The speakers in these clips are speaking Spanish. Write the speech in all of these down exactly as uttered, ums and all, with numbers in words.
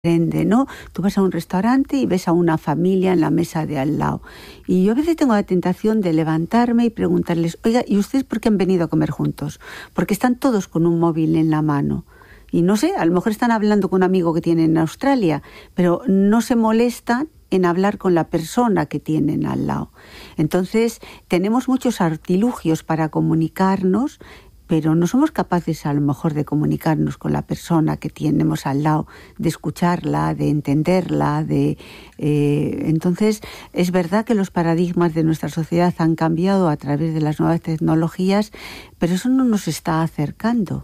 ¿no? Tú vas a un restaurante y ves a una familia en la mesa de al lado. Y yo a veces tengo la tentación de levantarme y preguntarles, oiga, ¿y ustedes por qué han venido a comer juntos? Porque están todos con un móvil en la mano. Y no sé, a lo mejor están hablando con un amigo que tienen en Australia, pero no se molestan en hablar con la persona que tienen al lado. Entonces, tenemos muchos artilugios para comunicarnos, pero no somos capaces a lo mejor de comunicarnos con la persona que tenemos al lado, de escucharla, de entenderla, de eh, entonces es verdad que los paradigmas de nuestra sociedad han cambiado a través de las nuevas tecnologías, pero eso no nos está acercando.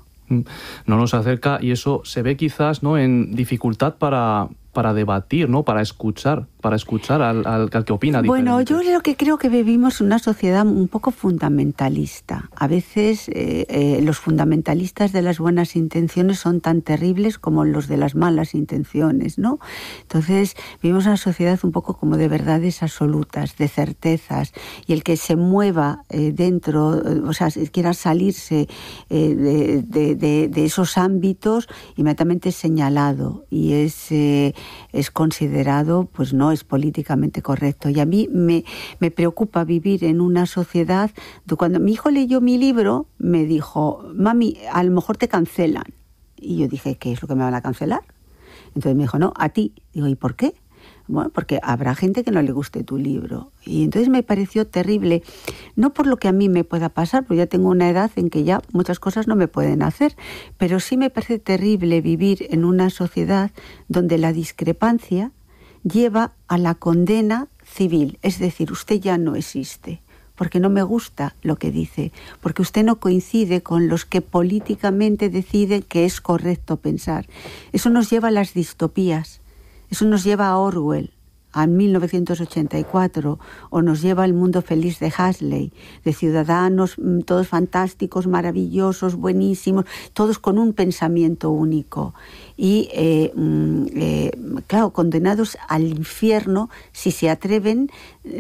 No nos acerca y eso se ve quizás, ¿no?, en dificultad para, para debatir, ¿no?, para escuchar, para escuchar al, al, al que opina diferente. Bueno, yo lo que creo que vivimos una sociedad un poco fundamentalista. A veces eh, eh, los fundamentalistas de las buenas intenciones son tan terribles como los de las malas intenciones, ¿no? Entonces vivimos una sociedad un poco como de verdades absolutas, de certezas, y el que se mueva eh, dentro, eh, o sea, quiera salirse eh, de, de, de, de esos ámbitos, inmediatamente es señalado y es, eh, es considerado, pues no es políticamente correcto. Y a mí me, me preocupa vivir en una sociedad de cuando mi hijo leyó mi libro, me dijo, mami, a lo mejor te cancelan. Y yo dije, ¿qué es lo que me van a cancelar? Entonces me dijo, no, a ti. Digo, ¿y por qué? Bueno, porque habrá gente que no le guste tu libro. Y entonces me pareció terrible, no por lo que a mí me pueda pasar, porque ya tengo una edad en que ya muchas cosas no me pueden hacer, pero sí me parece terrible vivir en una sociedad donde la discrepancia lleva a la condena civil, es decir, usted ya no existe, porque no me gusta lo que dice, porque usted no coincide con los que políticamente deciden que es correcto pensar. Eso nos lleva a las distopías, eso nos lleva a Orwell, a mil novecientos ochenta y cuatro, o nos lleva al Mundo feliz de Huxley, de ciudadanos todos fantásticos, maravillosos, buenísimos, todos con un pensamiento único. Y, eh, eh, claro, condenados al infierno si se atreven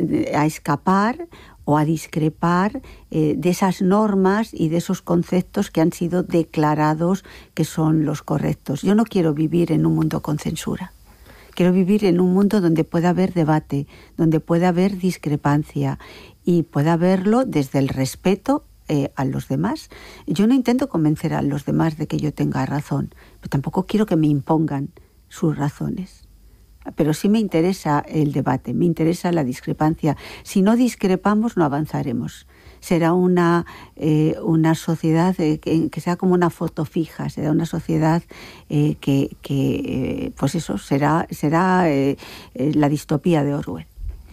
a escapar o a discrepar eh, de esas normas y de esos conceptos que han sido declarados que son los correctos. Yo no quiero vivir en un mundo con censura. Quiero vivir en un mundo donde pueda haber debate, donde pueda haber discrepancia y pueda haberlo desde el respeto eh, a los demás. Yo no intento convencer a los demás de que yo tenga razón, pero tampoco quiero que me impongan sus razones. Pero sí me interesa el debate, me interesa la discrepancia. Si no discrepamos, no avanzaremos. Será una, eh, una sociedad eh, que, que sea como una foto fija, será una sociedad eh, que, que eh, pues eso, será, será eh, eh, la distopía de Orwell.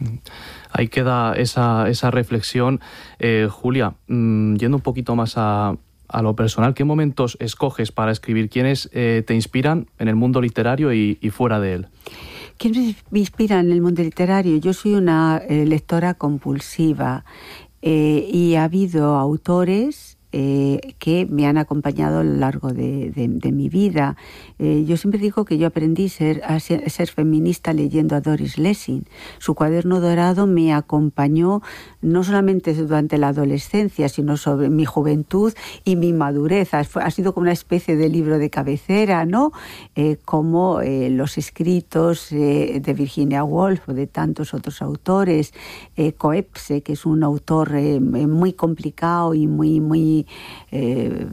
Ahí queda esa, esa reflexión. Eh, Julia, mmm, yendo un poquito más a, a lo personal, ¿qué momentos escoges para escribir? ¿Quiénes eh, te inspiran en el mundo literario y, y fuera de él? ¿Quiénes me inspiran en el mundo literario? Yo soy una eh, lectora compulsiva. Eh, y ha habido autores eh, que me han acompañado a lo largo de, de, de mi vida. Eh, yo siempre digo que yo aprendí ser, a ser, a ser feminista leyendo a Doris Lessing. Su Cuaderno Dorado me acompañó no solamente durante la adolescencia, sino sobre mi juventud y mi madurez. Ha, ha sido como una especie de libro de cabecera, ¿no? Eh, como eh, los escritos eh, de Virginia Woolf o de tantos otros autores. Eh, Coetzee, que es un autor eh, muy complicado y muy, muy eh,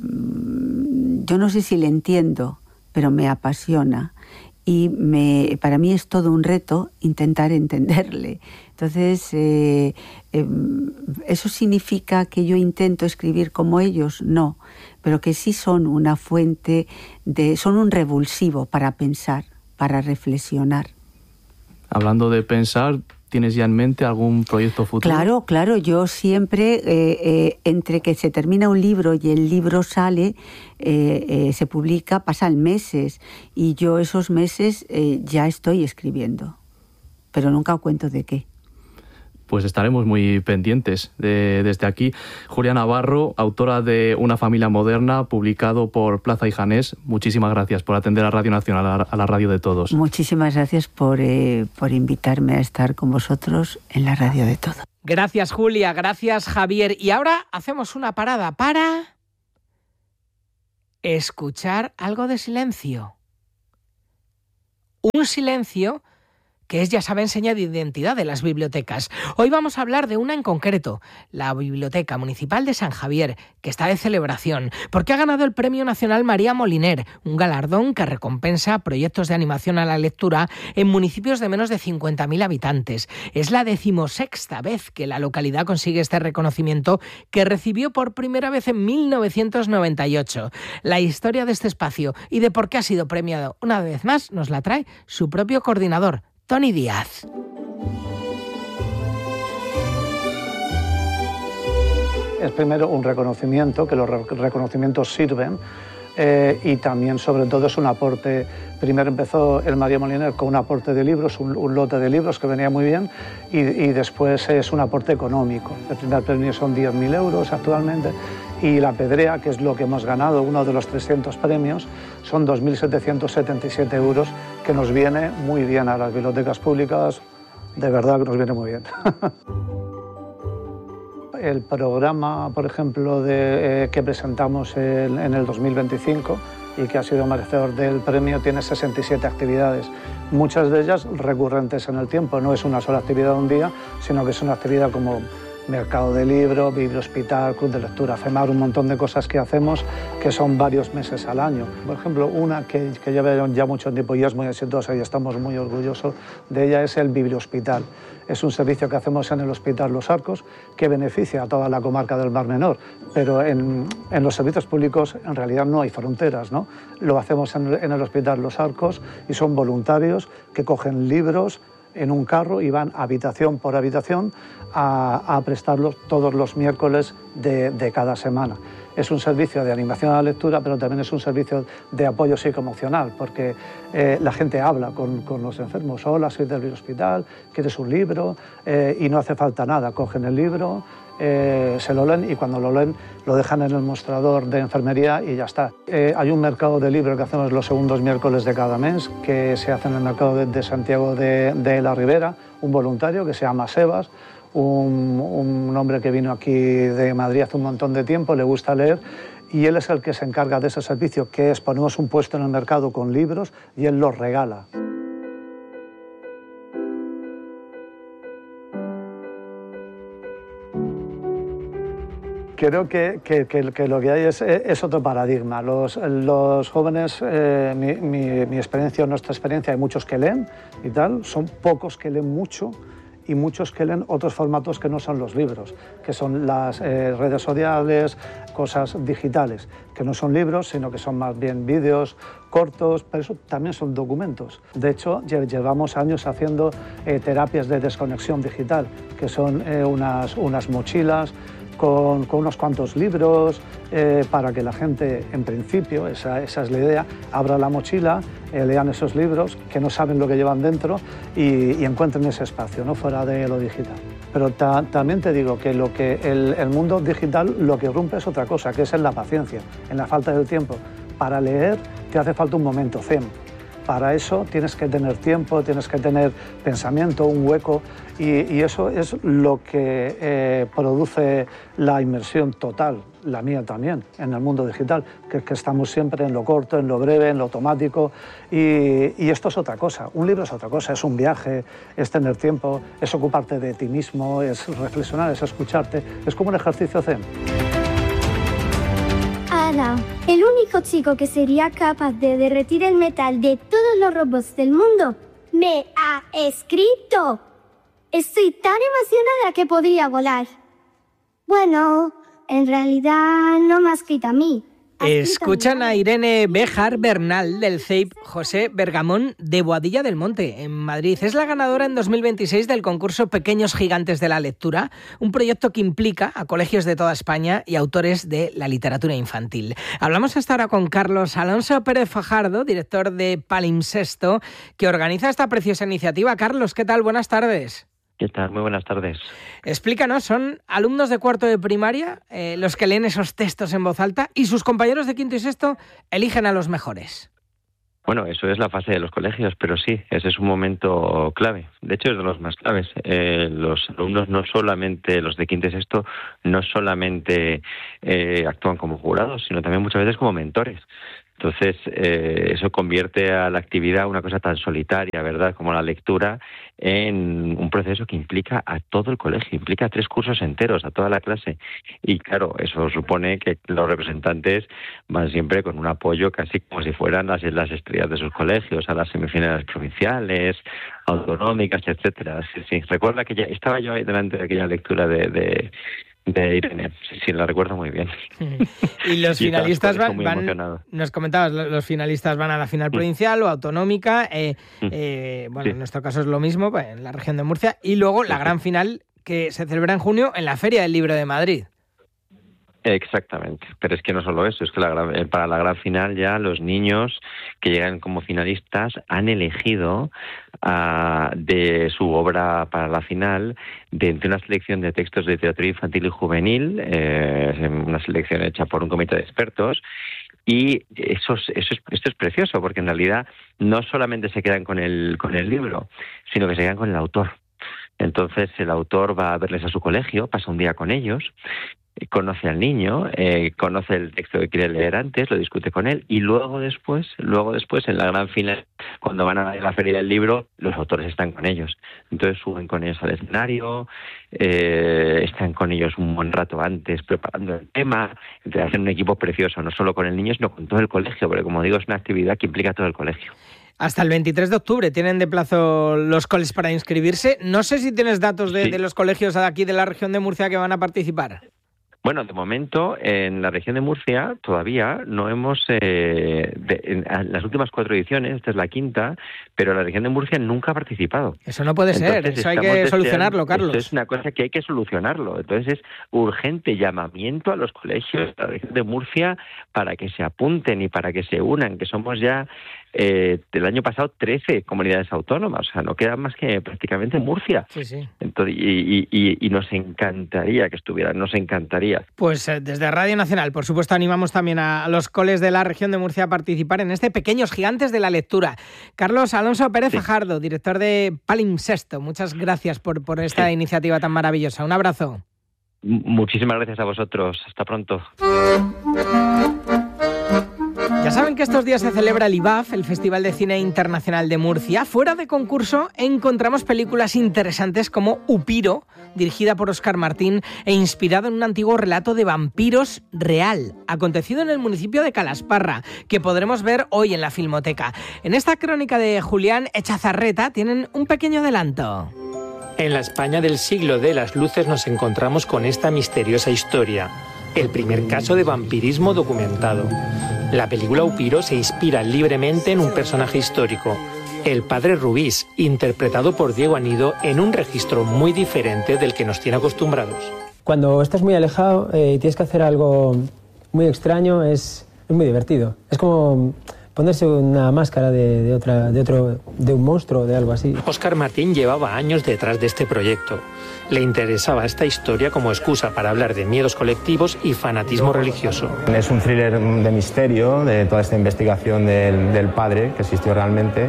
yo no sé si le entiendo, pero me apasiona y me, para mí es todo un reto intentar entenderle. Entonces, eh, eh, ¿eso significa que yo intento escribir como ellos? No, pero que sí son una fuente, de, son un revulsivo para pensar, para reflexionar. Hablando de pensar, ¿tienes ya en mente algún proyecto futuro? Claro, claro. Yo siempre, eh, eh, entre que se termina un libro y el libro sale, eh, eh, se publica, pasan meses. Y yo esos meses eh, ya estoy escribiendo. Pero nunca cuento de qué. Pues estaremos muy pendientes de, desde aquí. Julia Navarro, autora de Una familia moderna, publicado por Plaza y Janés. Muchísimas gracias por atender a Radio Nacional, a la, a la radio de todos. Muchísimas gracias por, eh, por invitarme a estar con vosotros en la radio de todos. Gracias, Julia. Gracias, Javier. Y ahora hacemos una parada para escuchar algo de silencio. Un silencio que es, ya saben, seña de identidad de las bibliotecas. Hoy vamos a hablar de una en concreto, la Biblioteca Municipal de San Javier, que está de celebración, porque ha ganado el Premio Nacional María Moliner, un galardón que recompensa proyectos de animación a la lectura en municipios de menos de cincuenta mil habitantes. Es la decimosexta vez que la localidad consigue este reconocimiento, que recibió por primera vez en mil novecientos noventa y ocho. La historia de este espacio y de por qué ha sido premiado una vez más nos la trae su propio coordinador, Tony Díaz. Es primero un reconocimiento, que los reconocimientos sirven, eh, y también sobre todo es un aporte. Primero empezó el María Moliner con un aporte de libros, un, un lote de libros que venía muy bien, y, y después es un aporte económico. El primer premio son diez mil euros actualmente, y la Pedrea, que es lo que hemos ganado, uno de los trescientos premios, son dos mil setecientos setenta y siete euros, que nos viene muy bien a las bibliotecas públicas, de verdad que nos viene muy bien. El programa, por ejemplo, de, eh, que presentamos en, en el dos mil veinticinco y que ha sido merecedor del premio, tiene sesenta y siete actividades, muchas de ellas recurrentes en el tiempo. No es una sola actividad de un día, sino que es una actividad como mercado de libro, bibliohospital, club de lectura, FEMAR, un montón de cosas que hacemos que son varios meses al año. Por ejemplo, una que, que lleva ya mucho tiempo y es muy exitosa y estamos muy orgullosos de ella es el bibliohospital. Es un servicio que hacemos en el Hospital Los Arcos que beneficia a toda la comarca del Mar Menor, pero en, en los servicios públicos en realidad no hay fronteras, ¿no? Lo hacemos en, en el Hospital Los Arcos y son voluntarios que cogen libros en un carro y van habitación por habitación a, a prestarlos todos los miércoles de, de cada semana. Es un servicio de animación a la lectura, pero también es un servicio de apoyo psicoemocional, porque eh, la gente habla con, con los enfermos. Hola, soy del hospital, ¿quieres un libro? Eh, y no hace falta nada, cogen el libro, eh, se lo leen y cuando lo leen lo dejan en el mostrador de enfermería y ya está. Eh, hay un mercado de libros que hacemos los segundos miércoles de cada mes, que se hace en el mercado de, de Santiago de, de la Ribera, un voluntario que se llama Sebas, un, un hombre que vino aquí de Madrid hace un montón de tiempo, le gusta leer, y él es el que se encarga de ese servicio, que es ponemos un puesto en el mercado con libros y él los regala. Creo que, que, que, que lo que hay es, es otro paradigma. Los, los jóvenes, eh, mi, mi, mi experiencia, nuestra experiencia, hay muchos que leen y tal, son pocos que leen mucho y muchos que leen otros formatos que no son los libros, que son las eh, redes sociales, cosas digitales, que no son libros, sino que son más bien vídeos cortos, pero eso también son documentos. De hecho, llevamos años haciendo eh, terapias de desconexión digital, que son eh, unas, unas mochilas, Con, con unos cuantos libros, eh, para que la gente, en principio, esa, esa es la idea, abra la mochila, eh, lean esos libros, que no saben lo que llevan dentro y, y encuentren ese espacio, ¿no?, fuera de lo digital. Pero ta, también te digo que, lo que el, el mundo digital lo que rompe es otra cosa, que es en la paciencia, en la falta del tiempo. Para leer te hace falta un momento zen. Para eso tienes que tener tiempo, tienes que tener pensamiento, un hueco, y, y eso es lo que eh, produce la inmersión total, la mía también, en el mundo digital, que, que estamos siempre en lo corto, en lo breve, en lo automático, y, y esto es otra cosa. Un libro es otra cosa, es un viaje, es tener tiempo, es ocuparte de ti mismo, es reflexionar, es escucharte, es como un ejercicio zen. Ada, el único chico que sería capaz de derretir el metal de todos los robots del mundo, me ha escrito. Estoy tan emocionada que podría volar. Bueno, en realidad no me ha escrito a mí. Escuchan a Irene Béjar Bernal del C E I P José Bergamón de Boadilla del Monte, en Madrid. Es la ganadora en dos mil veintiséis del concurso Pequeños Gigantes de la Lectura, un proyecto que implica a colegios de toda España y autores de la literatura infantil. Hablamos hasta ahora con Carlos Alonso Pérez Fajardo, director de Palimpsesto, que organiza esta preciosa iniciativa. Carlos, ¿qué tal? Buenas tardes. ¿Qué tal? Muy buenas tardes. Explícanos, ¿son alumnos de cuarto de primaria eh, los que leen esos textos en voz alta y sus compañeros de quinto y sexto eligen a los mejores? Bueno, eso es la fase de los colegios, pero sí, ese es un momento clave. De hecho, es de los más claves. Eh, los alumnos, no solamente los de quinto y sexto, no solamente eh, actúan como jurados, sino también muchas veces como mentores. Entonces, eh, eso convierte a la actividad, una cosa tan solitaria, ¿verdad?, como la lectura, en un proceso que implica a todo el colegio, implica tres cursos enteros, a toda la clase. Y claro, eso supone que los representantes van siempre con un apoyo casi como si fueran las, las estrellas de sus colegios, a las semifinales provinciales, autonómicas, etcétera. Sí, sí. Recuerda que ya estaba yo ahí delante de aquella lectura de... de de Irene, sí, sí, la recuerdo muy bien. Y los y finalistas van, muy van nos comentabas, los finalistas van a la final provincial o autonómica, eh, eh, bueno, sí. En nuestro caso es lo mismo, en la región de Murcia, y luego la gran final que se celebra en junio en la Feria del Libro de Madrid. Exactamente, pero es que no solo eso, es que la gran, para la gran final ya los niños que llegan como finalistas han elegido uh, de su obra para la final de entre una selección de textos de literatura infantil y juvenil, eh, una selección hecha por un comité de expertos. Y eso, es, eso es, esto es precioso, porque en realidad no solamente se quedan con el, con el libro, sino que se quedan con el autor. Entonces el autor va a verles a su colegio, pasa un día con ellos, conoce al niño, eh, conoce el texto que quiere leer antes, lo discute con él, y luego después, luego después en la gran final, cuando van a la feria del libro, los autores están con ellos. Entonces suben con ellos al escenario, eh, están con ellos un buen rato antes preparando el tema, entonces hacen un equipo precioso, no solo con el niño, sino con todo el colegio, porque como digo, es una actividad que implica a todo el colegio. Hasta el veintitrés de octubre tienen de plazo los coles para inscribirse. No sé si tienes datos de, sí. de los colegios de aquí de la región de Murcia que van a participar. Bueno, de momento, en la región de Murcia todavía no hemos, eh, de, en, en las últimas cuatro ediciones, esta es la quinta, pero la región de Murcia nunca ha participado. Eso no puede Entonces, ser, eso hay que solucionarlo, Carlos. Eso es una cosa que hay que solucionarlo. Entonces es urgente llamamiento a los colegios de la región de Murcia para que se apunten y para que se unan, que somos ya... Eh, del año pasado trece comunidades autónomas, o sea, no queda más que prácticamente Murcia. Sí, sí. Entonces, y, y, y nos encantaría que estuvieran, nos encantaría. Pues eh, desde Radio Nacional, por supuesto, animamos también a, a los coles de la región de Murcia a participar en este Pequeños Gigantes de la Lectura. Carlos Alonso Pérez sí. Fajardo, director de Palimpsesto, muchas gracias por, por esta sí. iniciativa tan maravillosa. Un abrazo. M- muchísimas gracias a vosotros. Hasta pronto. Ya saben que estos días se celebra el I B A F, el Festival de Cine Internacional de Murcia. Fuera de concurso encontramos películas interesantes como Upiro, dirigida por Óscar Martín e inspirado en un antiguo relato de vampiros real, acontecido en el municipio de Calasparra, que podremos ver hoy en la Filmoteca. En esta crónica de Julián Echazarreta tienen un pequeño adelanto. En la España del siglo de las luces nos encontramos con esta misteriosa historia, el primer caso de vampirismo documentado. La película Upiro se inspira libremente en un personaje histórico, el padre Rubís, interpretado por Diego Anido en un registro muy diferente del que nos tiene acostumbrados. Cuando estás muy alejado eh, y tienes que hacer algo muy extraño, es, es muy divertido. Es como ponerse una máscara de, de, otra, de, otro, de un monstruo o de algo así. Óscar Martín llevaba años detrás de este proyecto. Le interesaba esta historia como excusa para hablar de miedos colectivos y fanatismo religioso. Es un thriller de misterio, de toda esta investigación del, del padre que existió realmente,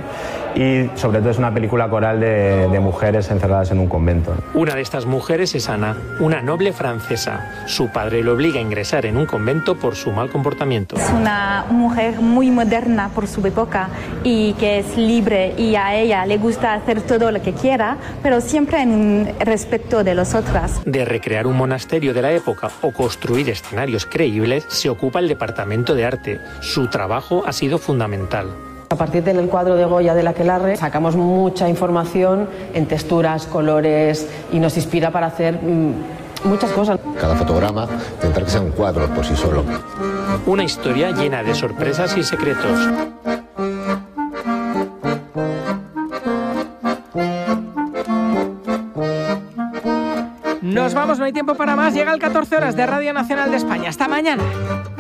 y sobre todo es una película coral de, de mujeres encerradas en un convento. Una de estas mujeres es Ana, una noble francesa. Su padre le obliga a ingresar en un convento por su mal comportamiento. Es una mujer muy moderna por su época y que es libre, y a ella le gusta hacer todo lo que quiera, pero siempre en un respeto de los otros. De recrear un monasterio de la época o construir escenarios creíbles se ocupa el Departamento de Arte. Su trabajo ha sido fundamental. A partir del cuadro de Goya del Aquelarre sacamos mucha información en texturas, colores, y nos inspira para hacer mmm, muchas cosas. Cada fotograma intentar que sea un cuadro por sí solo. Una historia llena de sorpresas y secretos. Nos vamos, no hay tiempo para más. Llega el catorce horas de Radio Nacional de España. Hasta mañana.